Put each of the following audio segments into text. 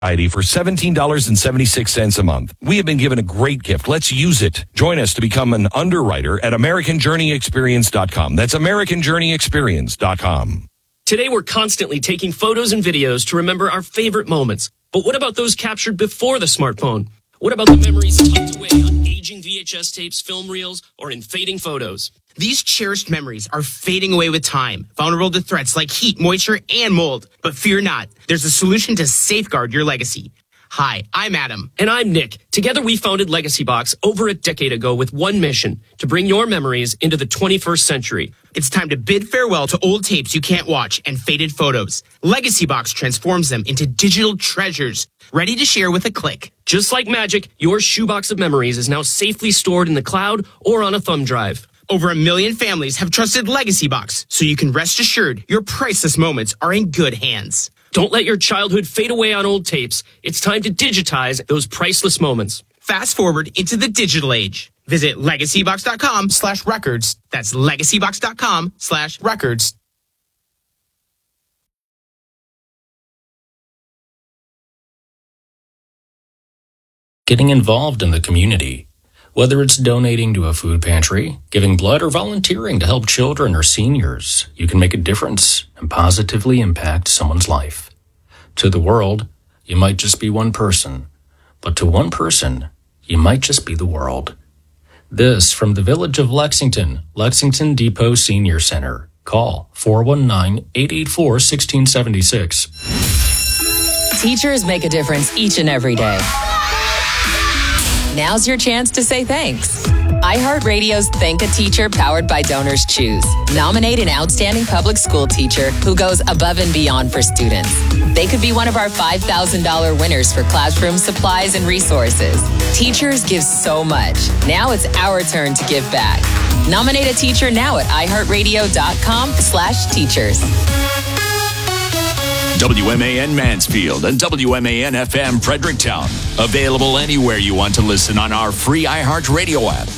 for $17.76 a month. We have been given a great gift. Let's use it. Join us to become an underwriter at AmericanJourneyExperience.com. That's AmericanJourneyExperience.com. Today, we're constantly taking photos and videos to remember our favorite moments. But what about those captured before the smartphone? What about the memories tucked away on aging VHS tapes, film reels, or in fading photos? These cherished memories are fading away with time, vulnerable to threats like heat, moisture, and mold. But fear not, there's a solution to safeguard your legacy. Hi, I'm Adam. And I'm Nick. Together we founded Legacy Box over a decade ago with one mission, to bring your memories into the 21st century. It's time to bid farewell to old tapes you can't watch and faded photos. Legacy Box transforms them into digital treasures, ready to share with a click. Just like magic, your shoebox of memories is now safely stored in the cloud or on a thumb drive. Over 1 million families have trusted Legacy Box, so you can rest assured your priceless moments are in good hands. Don't let your childhood fade away on old tapes. It's time to digitize those priceless moments. Fast forward into the digital age. Visit legacybox.com/records. That's legacybox.com/records. Getting involved in the community. Whether it's donating to a food pantry, giving blood, or volunteering to help children or seniors, you can make a difference and positively impact someone's life. To the world, you might just be one person, but to one person, you might just be the world. This from the Village of Lexington, Lexington Depot Senior Center. Call 419-884-1676. Teachers make a difference each and every day. Now's your chance to say thanks. iHeartRadio's Thank a Teacher, powered by Donors Choose. Nominate an outstanding public school teacher who goes above and beyond for students. They could be one of our $5,000 winners for classroom supplies and resources. Teachers give so much. Now it's our turn to give back. Nominate a teacher now at iHeartRadio.com/teachers. WMAN Mansfield and WMAN FM Fredericktown. Available anywhere you want to listen on our free iHeartRadio app.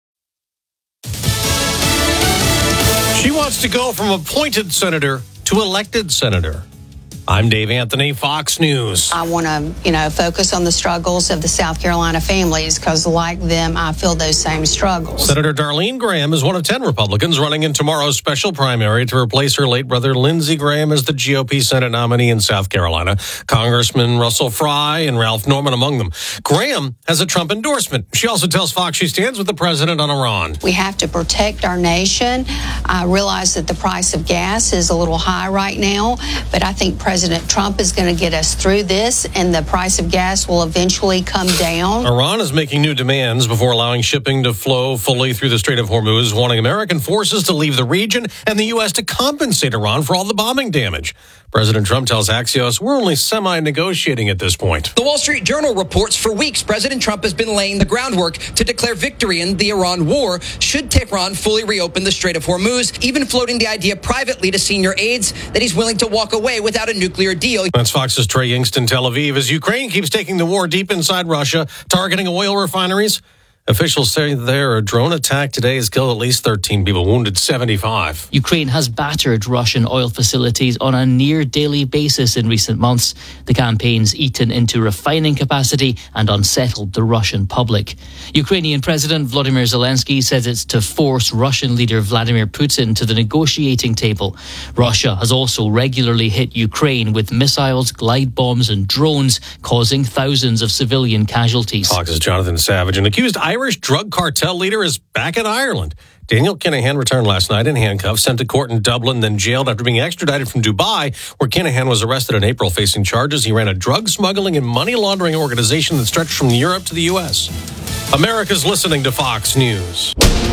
She wants to go from appointed senator to elected senator. I'm Dave Anthony, Fox News. I want to, focus on the struggles of the South Carolina families because, like them, I feel those same struggles. Senator Darlene Graham is one of 10 Republicans running in tomorrow's special primary to replace her late brother Lindsey Graham as the GOP Senate nominee in South Carolina. Congressman Russell Fry and Ralph Norman among them. Graham has a Trump endorsement. She also tells Fox she stands with the president on Iran. We have to protect our nation. I realize that the price of gas is a little high right now, but I think President Trump is going to get us through this, and the price of gas will eventually come down. Iran is making new demands before allowing shipping to flow fully through the Strait of Hormuz, wanting American forces to leave the region and the U.S. to compensate Iran for all the bombing damage. President Trump tells Axios, we're only semi-negotiating at this point. The Wall Street Journal reports for weeks President Trump has been laying the groundwork to declare victory in the Iran war should Tehran fully reopen the Strait of Hormuz, even floating the idea privately to senior aides that he's willing to walk away without a nuclear deal. That's Fox's Trey Yingst in Tel Aviv. As Ukraine keeps taking the war deep inside Russia, targeting oil refineries, officials say there a drone attack today has killed at least 13 people, wounded 75. Ukraine has battered Russian oil facilities on a near daily basis in recent months. The campaign's eaten into refining capacity and unsettled the Russian public. Ukrainian President Volodymyr Zelensky says it's to force Russian leader Vladimir Putin to the negotiating table. Russia has also regularly hit Ukraine with missiles, glide bombs and drones, causing thousands of civilian casualties. Fox's Jonathan Savage, an accused Irish drug cartel leader, is back in Ireland. Daniel Kinahan returned last night in handcuffs, sent to court in Dublin, then jailed after being extradited from Dubai, where Kinahan was arrested in April facing charges. He ran a drug smuggling and money laundering organization that stretched from Europe to the U.S. America's listening to Fox News.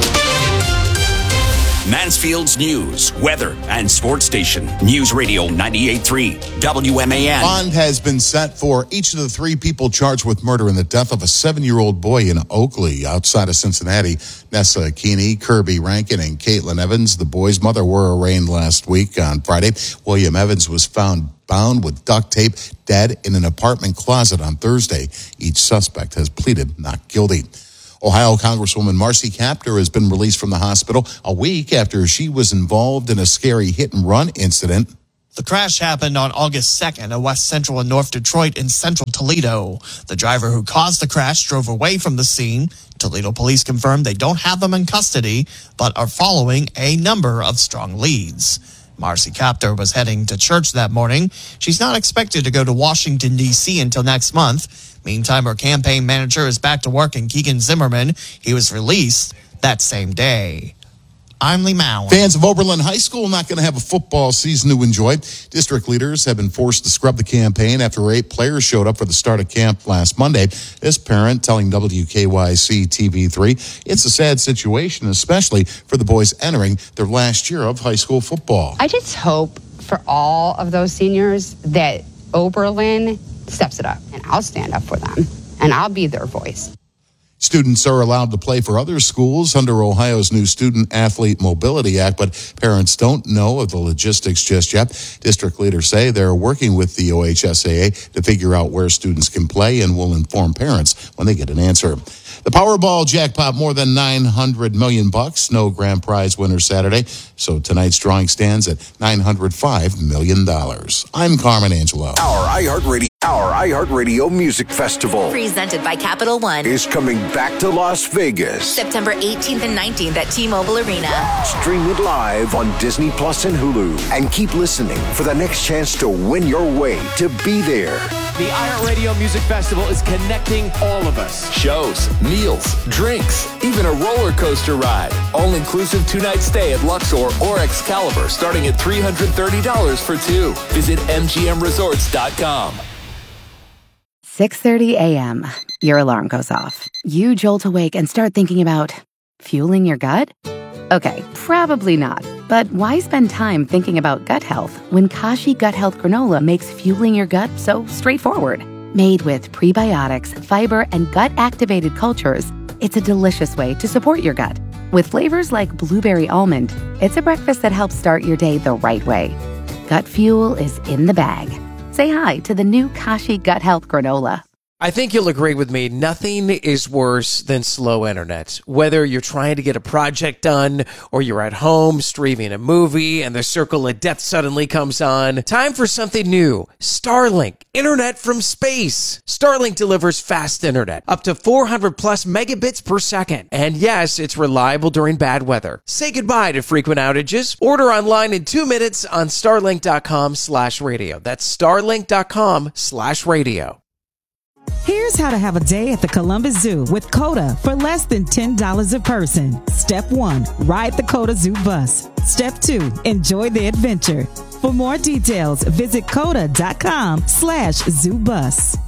Mansfield's news, weather, and sports station. News Radio 98.3 WMAN. Bond has been set for each of the three people charged with murder in the death of a 7-year-old boy in Oakley, outside of Cincinnati. Nessa Keeney, Kirby Rankin, and Caitlin Evans. The boy's mother were arraigned last week on Friday. William Evans was found bound with duct tape, dead in an apartment closet on Thursday. Each suspect has pleaded not guilty. Ohio Congresswoman Marcy Kaptur has been released from the hospital a week after she was involved in a scary hit-and-run incident The crash happened on August 2nd at West Central and North Detroit in central Toledo. The driver who caused the crash drove away from the scene. Toledo police confirmed they don't have them in custody, but are following a number of strong leads. Marcy Kaptur was heading to church that morning. She's not expected to go to Washington, D.C. until next month. Meantime, her campaign manager is back to work in Keegan Zimmerman. He was released that same day. I'm Lee Mallon. Fans of Oberlin High School not going to have a football season to enjoy. District leaders have been forced to scrub the campaign after 8 players showed up for the start of camp last Monday. This parent telling WKYC TV3 it's a sad situation, especially for the boys entering their last year of high school football. I just hope for all of those seniors that Oberlin steps it up, and I'll stand up for them, and I'll be their voice. Students are allowed to play for other schools under Ohio's new Student Athlete Mobility Act, but parents don't know of the logistics just yet. District leaders say they're working with the OHSAA to figure out where students can play and will inform parents when they get an answer. The Powerball jackpot, more than $900 million. No grand prize winner Saturday, so tonight's drawing stands at $905 million. I'm Carmen Angelo. Our iHeartRadio Music Festival, presented by Capital One, is coming back to Las Vegas. September 18th and 19th at T-Mobile Arena. Stream it live on Disney Plus and Hulu. And keep listening for the next chance to win your way to be there. The iHeartRadio Music Festival is connecting all of us. Shows, meals, drinks, even a roller coaster ride. All-inclusive 2-night stay at Luxor or Excalibur starting at $330 for 2. Visit MGMResorts.com. 6:30 a.m. Your alarm goes off. You jolt awake and start thinking about fueling your gut? Okay, probably not. But why spend time thinking about gut health when Kashi Gut Health Granola makes fueling your gut so straightforward? Made with prebiotics, fiber, and gut-activated cultures, it's a delicious way to support your gut. With flavors like blueberry almond, it's a breakfast that helps start your day the right way. Gut fuel is in the bag. Say hi to the new Kashi Gut Health Granola. I think you'll agree with me, nothing is worse than slow internet. Whether you're trying to get a project done or you're at home streaming a movie and the circle of death suddenly comes on, time for something new. Starlink, internet from space. Starlink delivers fast internet, up to 400 plus megabits per second. And yes, it's reliable during bad weather. Say goodbye to frequent outages. Order online in 2 minutes on starlink.com/radio. That's starlink.com/radio. Here's how to have a day at the Columbus Zoo with COTA for less than $10 a person. Step 1, ride the COTA Zoo bus. Step 2, enjoy the adventure. For more details, visit COTA.com/zoobus.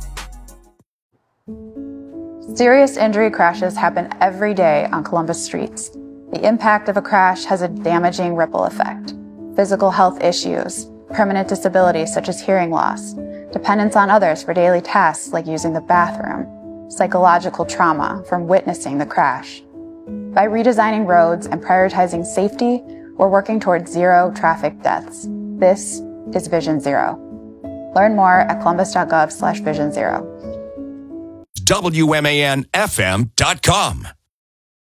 Serious injury crashes happen every day on Columbus streets. The impact of a crash has a damaging ripple effect. Physical health issues, permanent disabilities such as hearing loss, dependence on others for daily tasks like using the bathroom, psychological trauma from witnessing the crash. By redesigning roads and prioritizing safety, we're working towards zero traffic deaths. This is Vision Zero. Learn more at columbus.gov/vision0. WMANFM.com.